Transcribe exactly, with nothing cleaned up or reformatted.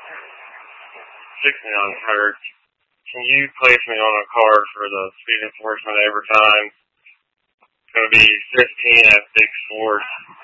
six million hertz. Can you place me on a card for the speed enforcement overtime? It's going to be fifteen at Big Sports.